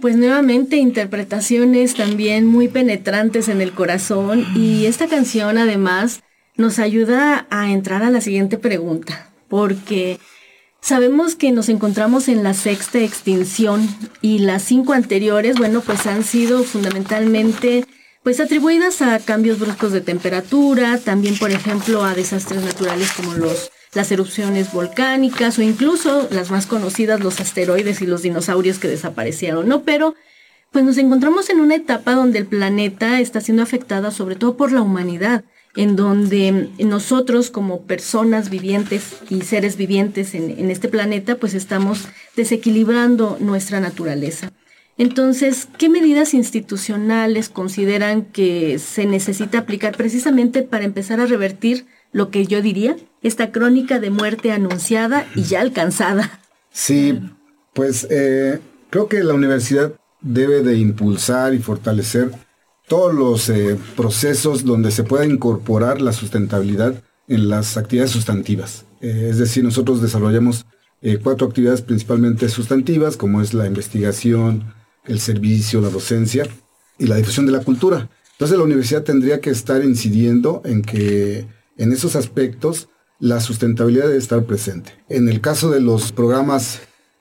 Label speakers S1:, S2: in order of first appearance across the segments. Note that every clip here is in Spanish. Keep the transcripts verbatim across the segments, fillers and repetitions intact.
S1: Pues nuevamente interpretaciones también muy penetrantes en el corazón, y esta canción además nos ayuda a entrar a la siguiente pregunta, porque sabemos que nos encontramos en la sexta extinción y las cinco anteriores, bueno, pues han sido fundamentalmente pues atribuidas a cambios bruscos de temperatura, también por ejemplo a desastres naturales como los las erupciones volcánicas o incluso las más conocidas, los asteroides y los dinosaurios que desaparecieron, ¿no? Pero pues nos encontramos en una etapa donde el planeta está siendo afectada sobre todo por la humanidad, en donde nosotros como personas vivientes y seres vivientes en, en este planeta, pues estamos desequilibrando nuestra naturaleza. Entonces, ¿qué medidas institucionales consideran que se necesita aplicar precisamente para empezar a revertir lo que yo diría, esta crónica de muerte anunciada y ya alcanzada?
S2: Sí, pues eh, creo que la universidad debe de impulsar y fortalecer todos los eh, procesos donde se pueda incorporar la sustentabilidad en las actividades sustantivas. Eh, es decir, nosotros desarrollamos eh, cuatro actividades principalmente sustantivas, como es la investigación, el servicio, la docencia y la difusión de la cultura. Entonces la universidad tendría que estar incidiendo en que en esos aspectos la sustentabilidad debe estar presente. En el caso de los programas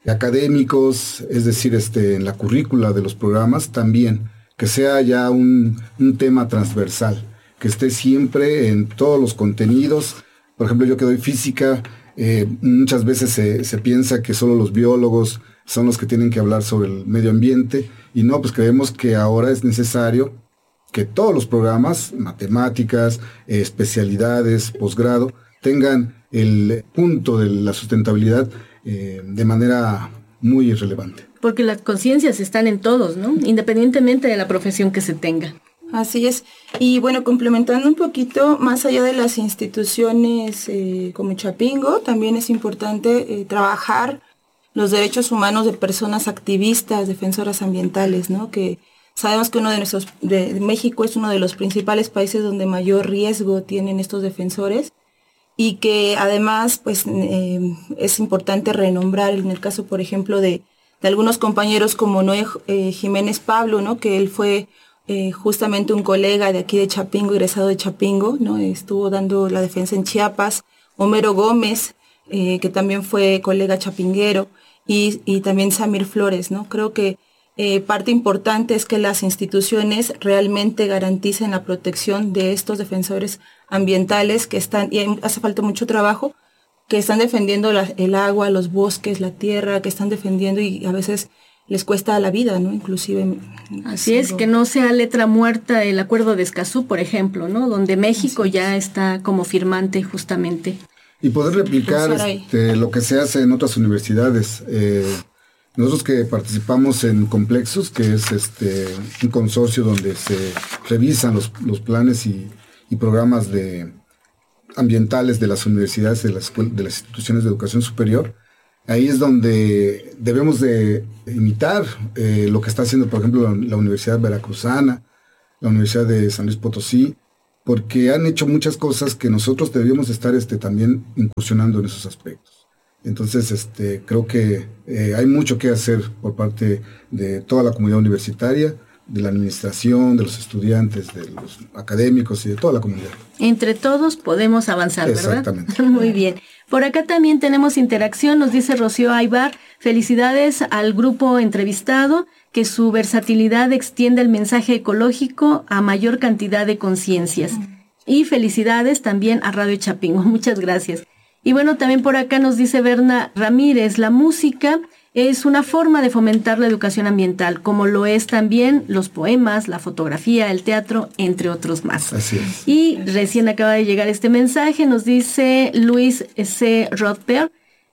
S2: académicos, es decir, este, en la currícula de los programas, también que sea ya un, un tema transversal, que esté siempre en todos los contenidos. Por ejemplo, yo que doy física, eh, muchas veces se, se piensa que solo los biólogos son los que tienen que hablar sobre el medio ambiente, y no, pues creemos que ahora es necesario que todos los programas, matemáticas, eh, especialidades, posgrado, tengan el punto de la sustentabilidad eh, de manera muy relevante.
S1: Porque las conciencias están en todos, ¿no? Independientemente de la profesión que se tenga.
S3: Así es. Y bueno, complementando un poquito, más allá de las instituciones eh, como Chapingo, también es importante eh, trabajar los derechos humanos de personas activistas, defensoras ambientales, ¿no? Que sabemos que uno de nuestros, de, de México es uno de los principales países donde mayor riesgo tienen estos defensores, y que además pues eh, es importante renombrar en el caso, por ejemplo, de, de algunos compañeros como Noé eh, Jiménez Pablo, ¿no? Que él fue eh, justamente un colega de aquí de Chapingo, egresado de Chapingo, ¿no? Estuvo dando la defensa en Chiapas. Homero Gómez, eh, que también fue colega chapinguero, y, y también Samir Flores, ¿no? Creo que Eh, parte importante es que las instituciones realmente garanticen la protección de estos defensores ambientales que están, y hace falta mucho trabajo, que están defendiendo la, el agua, los bosques, la tierra, que están defendiendo y a veces les cuesta la vida, ¿no? Inclusive.
S1: Así es, que no sea letra muerta el Acuerdo de Escazú, por ejemplo, ¿no? Donde México ya está como firmante justamente.
S2: Y poder replicar este, lo que se hace en otras universidades. Eh, Nosotros que participamos en Complexos, que es este un consorcio donde se revisan los, los planes y, y programas de ambientales de las universidades, de las, de las instituciones de educación superior, ahí es donde debemos de imitar eh, lo que está haciendo, por ejemplo, la, la Universidad Veracruzana, la Universidad de San Luis Potosí, porque han hecho muchas cosas que nosotros deberíamos estar este, también incursionando en esos aspectos. Entonces, este, creo que eh, hay mucho que hacer por parte de toda la comunidad universitaria, de la administración, de los estudiantes, de los académicos y de toda la comunidad.
S1: Entre todos podemos avanzar, ¿verdad?
S2: Exactamente.
S1: Muy bien. Por acá también tenemos interacción, nos dice Rocío Aybar, felicidades al grupo entrevistado, que su versatilidad extiende el mensaje ecológico a mayor cantidad de conciencias. Y felicidades también a Radio Chapingo, muchas gracias. Y bueno, también por acá nos dice Berna Ramírez, la música es una forma de fomentar la educación ambiental, como lo es también los poemas, la fotografía, el teatro, entre otros más.
S2: Así es.
S1: Y recién acaba de llegar este mensaje, nos dice Luis C. Rothberg,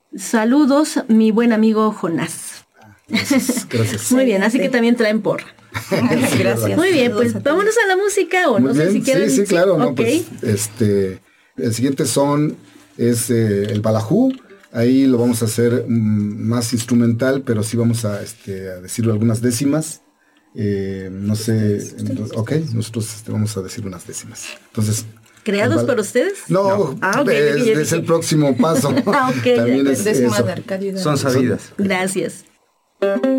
S1: saludos, mi buen amigo Jonás.
S2: Gracias, gracias.
S1: Muy bien, así que también traen porra.
S3: Gracias.
S1: Muy bien, pues vámonos a la música, o
S2: Muy
S1: no
S2: bien,
S1: sé si quieren.
S2: Sí, sí, claro, no,
S1: okay.
S2: pues, este, el siguiente son es eh, el balajú. Ahí lo vamos a hacer um, más instrumental, pero sí vamos a, este, a decir algunas décimas. Eh, no sé, entonces, ok, nosotros este, vamos a decir unas décimas. Entonces,
S1: ¿creados bal- por ustedes?
S2: No, no. Ah, okay, es, okay, es el próximo paso.
S1: Ah, okay,
S2: También es
S3: décimas
S2: eso.
S3: de Arcadio.
S4: Son sabidas.
S1: Gracias.